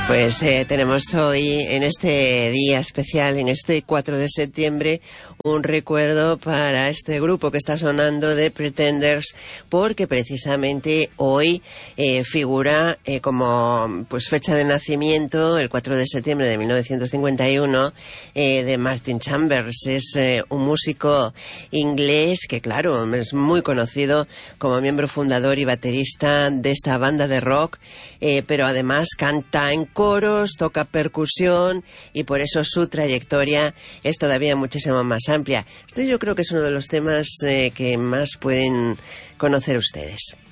Pues tenemos hoy, en este día especial, en este 4 de septiembre, un recuerdo para este grupo que está sonando de Pretenders, porque precisamente hoy figura como pues fecha de nacimiento, el 4 de septiembre de 1951, de Martin Chambers. Es un músico inglés que, claro, es muy conocido como miembro fundador y baterista de esta banda de rock, pero además canta en coros, toca percusión, y por eso su trayectoria es todavía muchísimo más amplia. Esto yo creo que es uno de los temas que más pueden conocer ustedes.